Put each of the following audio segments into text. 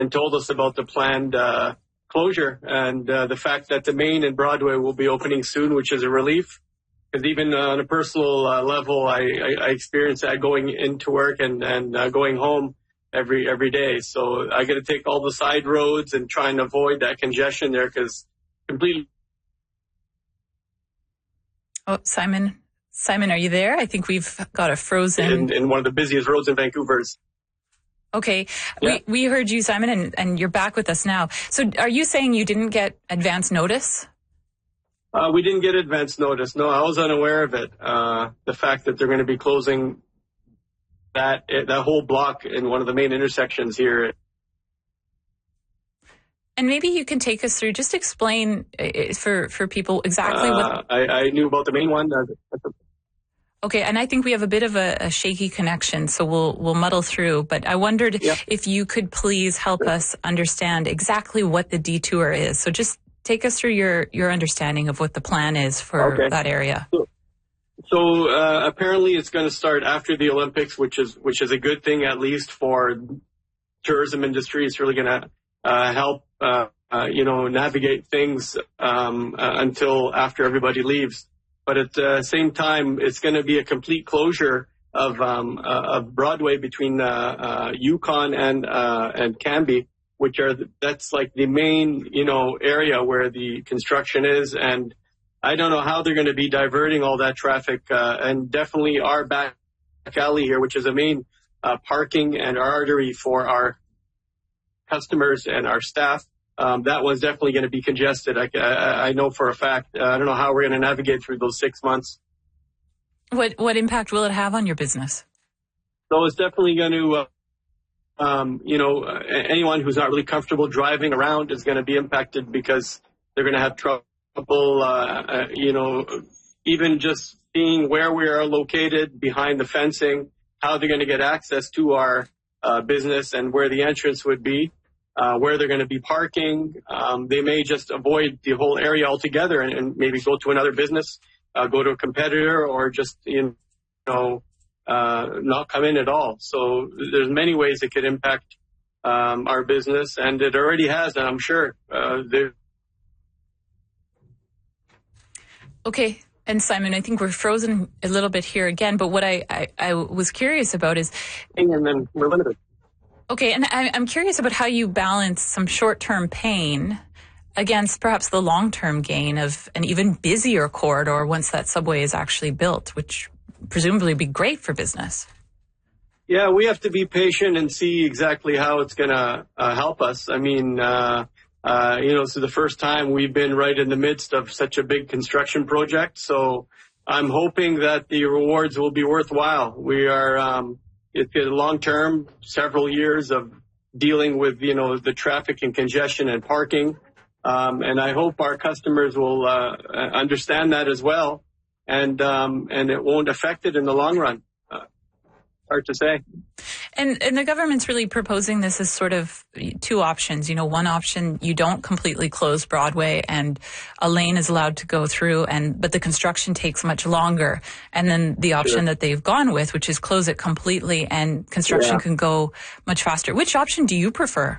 and told us about the planned closure and the fact that the Main and Broadway will be opening soon, which is a relief. Because even on a personal level, I experience that going into work and going home every day. So I got to take all the side roads and try and avoid that congestion there because completely. Oh, Simon, are you there? I think we've got a frozen. In one of the busiest roads in Vancouver's. Okay. Yeah. We heard you, Simon, and you're back with us now. So are you saying you didn't get advance notice? We didn't get advance notice. No, I was unaware of it. The fact that they're going to be closing that whole block in one of the main intersections here. And maybe you can take us through, just explain for people exactly what... I knew about the main one. Okay, and I think we have a bit of a shaky connection, so we'll muddle through. But I wondered if you could please help us understand exactly what the detour is. So just take us through your understanding of what the plan is for that area. So apparently it's going to start after the Olympics, which is a good thing, at least for tourism industry. It's really going to help navigate things until after everybody leaves. But at the same time, it's going to be a complete closure of Broadway between Yukon and Cambie, that's like the main area where the construction is. And I don't know how they're going to be diverting all that traffic, and definitely our back alley here, which is a main parking and artery for our customers and our staff. That one's definitely going to be congested. I know for a fact. I don't know how we're going to navigate through those 6 months. What impact will it have on your business? So it's definitely going to, anyone who's not really comfortable driving around is going to be impacted because they're going to have trouble, even just seeing where we are located behind the fencing, how they're going to get access to our business and where the entrance would be. Where they're going to be parking. They may just avoid the whole area altogether and maybe go to another business, go to a competitor, or just, not come in at all. So there's many ways it could impact our business, and it already has, and I'm sure. Okay. And Simon, I think we're frozen a little bit here again, but what I was curious about is... And then we're limited. Okay, and I'm curious about how you balance some short-term pain against perhaps the long-term gain of an even busier corridor once that subway is actually built, which presumably would be great for business. Yeah, we have to be patient and see exactly how it's going to help us. I mean, this is the first time we've been right in the midst of such a big construction project, so I'm hoping that the rewards will be worthwhile. We are... It's a long-term, several years of dealing with, the traffic and congestion and parking. And I hope our customers will understand that as well. And it won't affect it in the long run. Hard to say. And the government's really proposing this as sort of two options. One option, you don't completely close Broadway and a lane is allowed to go through, but the construction takes much longer. And then the option that they've gone with, which is close it completely and construction can go much faster. Which option do you prefer?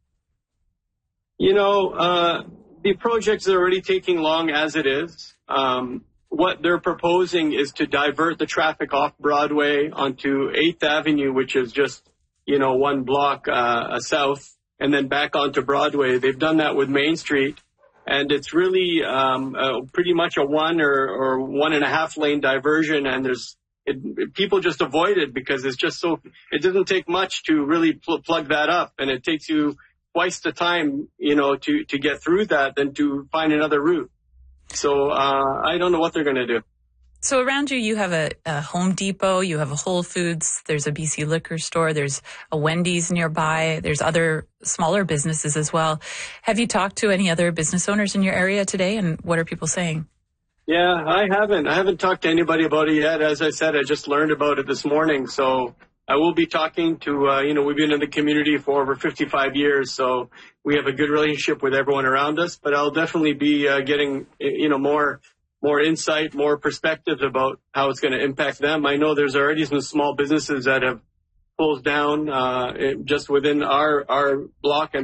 The project's already taking long as it is. What they're proposing is to divert the traffic off Broadway onto 8th Avenue, which is just, one block south, and then back onto Broadway. They've done that with Main Street, and it's really pretty much a 1 or 1.5 lane diversion, and people just avoid it because it's just it doesn't take much to really plug that up, and it takes you twice the time, to get through that than to find another route. So I don't know what they're going to do. So around you have a Home Depot, you have a Whole Foods, there's a BC liquor store, there's a Wendy's nearby, there's other smaller businesses as well. Have you talked to any other business owners in your area today, and what are people saying? Yeah, I haven't talked to anybody about it yet. As I said, I just learned about it this morning. So I will be talking to, we've been in the community for over 55 years, so we have a good relationship with everyone around us. But I'll definitely be getting, more insight, more perspectives about how it's going to impact them. I know there's already some small businesses that have pulls down just within our block and